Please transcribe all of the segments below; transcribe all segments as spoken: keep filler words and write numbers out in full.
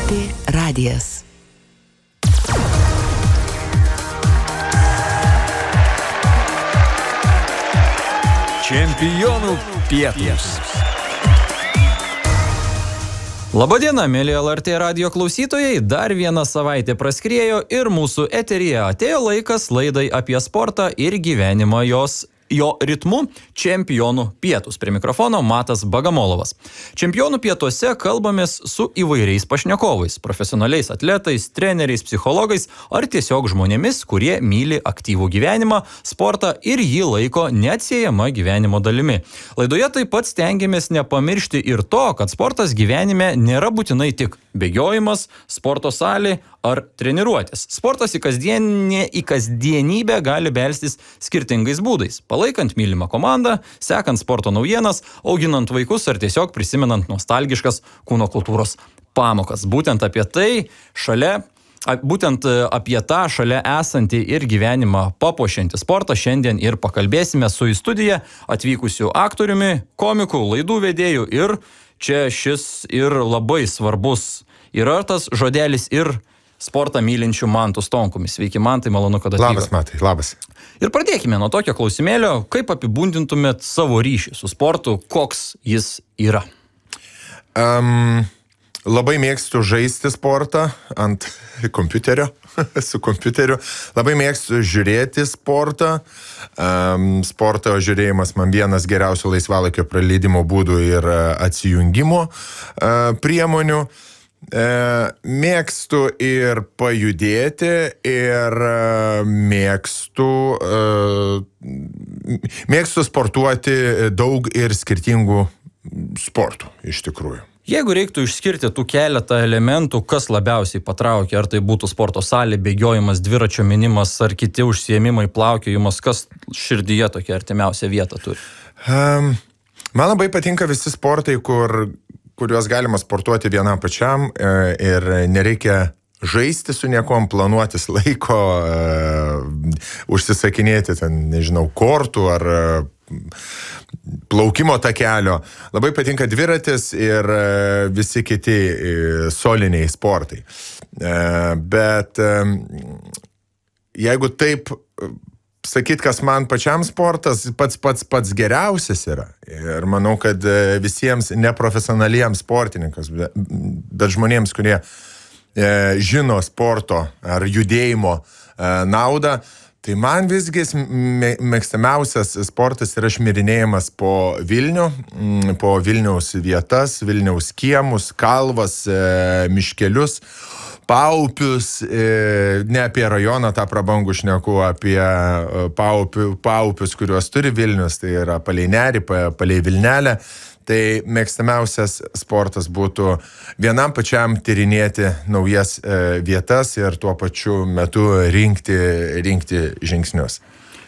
Lrt radijas. Čempionų pietūs. Labadiena, mėly L R T radijo klausytojai, dar viena savaitė praskriejo ir mūsų eteryje atėjo laikas laidai apie sportą ir gyvenimą jos jo ritmu Čempionų pietūs. Prie mikrofono Matas Bagamolovas. Čempionų pietuose kalbamės su įvairiais pašnekovais, profesionaliais atletais, treneriais, psichologais ar tiesiog žmonėmis, kurie myli aktyvų gyvenimą, sportą ir jį laiko neatsiejama gyvenimo dalimi. Laidoje taip pat stengiamės nepamiršti ir to, kad sportas gyvenime nėra būtinai tik bėgiojimas, sporto salė ar treniruotės. Sportas į, kasdienė, į kasdienybę gali belstis skirtingais būdais. Palaikant mylimą komandą, sekant sporto naujienas, auginant vaikus ar tiesiog prisimenant nostalgiškas kūno kultūros pamokas. Būtent apie tai šalia, būtent apie tą šalia esantį ir gyvenimą papuošiantį sportą šiandien ir pakalbėsime su į studiją atvykusiu aktoriumi, komiku, laidų vedėju ir čia šis ir labai svarbus yra tas žodelis ir sportą mylinčių Mantu Stonkumi. Sveiki, Mantai, malonu, kad atvykote. Labas, Matai, labas. Ir pradėkime nuo tokio klausimėlio, kaip apibūdintumėt savo ryšį su sportu, koks jis yra? Um, labai mėgstu žaisti sportą ant kompiuterio, su kompiuteriu. Labai mėgstu žiūrėti sportą. Um, sporto žiūrėjimas man vienas geriausių laisvalaikio praleidimo būdų ir atsijungimo uh, priemonių. E, mėgstu ir pajudėti, ir e, mėgstu, e, mėgstu sportuoti daug ir skirtingų sportų, iš tikrųjų. Jeigu reiktų išskirti tų keletą elementų, kas labiausiai patraukia, ar tai būtų sporto salė, bėgiojimas, dviračio minimas, ar kiti užsiėmimai, plaukiojimas, kas širdyje tokia artimiausia vieta turi? Um, man labai patinka visi sportai, kur kuriuos galima sportuoti vienam pačiam ir nereikia žaisti su niekom, planuotis laiko, užsisakinėti ten, nežinau, kortų ar plaukimo takelio. Labai patinka dviratis ir visi kiti soliniai sportai. Bet jeigu taip sakyt, kas man pačiam sportas pats pats pats geriausias yra. Ir manau, kad visiems neprofesionaliems sportininkams, bet žmonėms, kurie e, žino sporto ar judėjimo e, naudą, tai man visgi mėgstamiausias sportas yra šmirinėjimas po Vilnių, po Vilniaus vietas, Vilniaus kiemus, kalvas, e, miškelius, paupius, ne apie rajoną tą prabangų šneku, apie paupių, paupius, kuriuos turi Vilnius, tai yra palei Nerį, palei Vilnelę. Tai mėgstamiausias sportas būtų vienam pačiam tyrinėti naujas vietas ir tuo pačiu metu rinkti, rinkti žingsnius.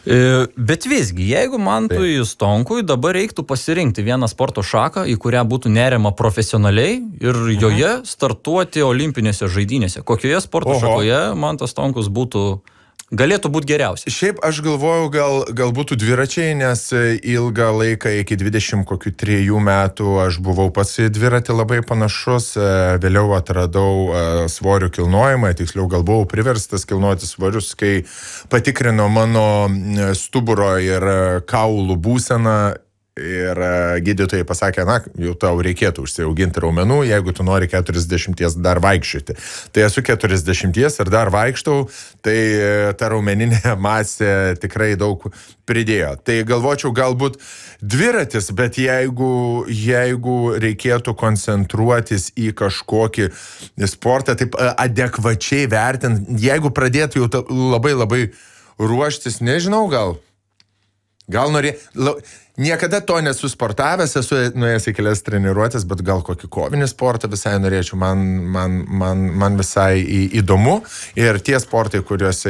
Bet visgi, jeigu Mantui Stonkui dabar reiktų pasirinkti vieną sporto šaką, į kurią būtų neriama profesionaliai ir joje startuoti olimpinėse žaidynėse, kokioje sporto Oho. šakoje Mantas Stonkus būtų, galėtų būti geriausias? Šiaip aš galvojau, gal, gal būtų dviračiai, nes ilgą laiką iki dvidešimt kokių trijų metų aš buvau pats į dviratį labai panašus, vėliau atradau svorių kilnojimą, tiksliau gal buvau priverstas kilnoti svorius, kai patikrino mano stuburo ir kaulų būseną. Ir gydytojai pasakė, na, jau tau reikėtų užsiauginti raumenų, jeigu tu nori keturiasdešimties dar vaikščioti. Tai esu keturiasdešimties ir dar vaikštau, tai ta raumeninė masė tikrai daug pridėjo. Tai galvočiau galbūt dviratis, bet jeigu, jeigu reikėtų koncentruotis į kažkokį sportą, taip adekvačiai vertinti, jeigu pradėtų jau labai labai ruoštis, nežinau, gal... Gal norė... Niekada to nesu sportavęs, esu nuėjęs į kelias treniruotės, bet gal kokį kovinį sportą visai norėčiau, man, man, man, man visai įdomu. Ir tie sportai, kuriuose